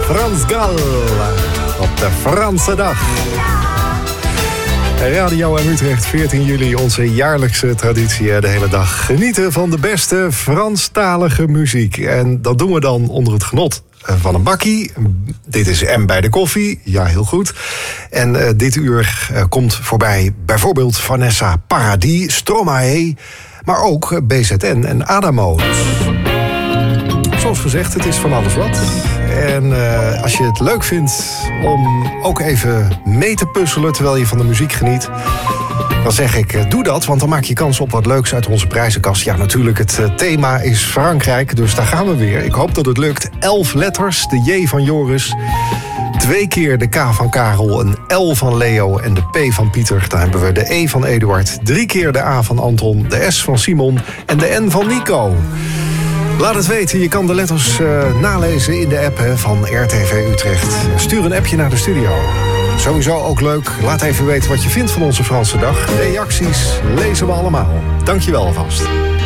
Frans Gal op de Franse dag. Radio M Utrecht, 14 juli, onze jaarlijkse traditie. De hele dag genieten van de beste Franstalige muziek. En dat doen we dan onder het genot van een bakkie. Dit is M bij de koffie. Ja, heel goed. En dit uur komt voorbij bijvoorbeeld Vanessa Paradis, Stromae, maar ook BZN en Adamo. Zoals gezegd, het is van alles wat. En als je het leuk vindt om ook even mee te puzzelen terwijl je van de muziek geniet, dan zeg ik, doe dat, want dan maak je kans op wat leuks uit onze prijzenkast. Ja, natuurlijk, het thema is Frankrijk, dus daar gaan we weer. Ik hoop dat het lukt. 11 letters, de J van Joris, 2 keer de K van Karel, een L van Leo en de P van Pieter. Dan hebben we de E van Eduard, 3 keer de A van Anton, de S van Simon en de N van Nico. Laat het weten, je kan de letters nalezen in de app van RTV Utrecht. Stuur een appje naar de studio. Sowieso ook leuk, laat even weten wat je vindt van onze Franse dag. Reacties lezen we allemaal. Dankjewel alvast.